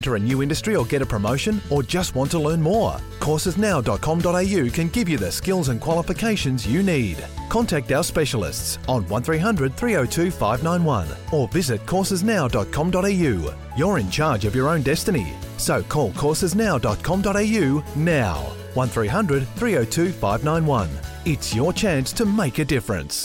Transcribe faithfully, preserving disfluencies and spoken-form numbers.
Enter a new industry or get a promotion, or just want to learn more? courses now dot com dot a u can give you the skills and qualifications you need. Contact our specialists on one three hundred, three oh two, five nine one or visit courses now dot com dot a u. You're in charge of your own destiny, so call courses now dot com dot a u now. one three hundred, three oh two, five nine one. It's your chance to make a difference.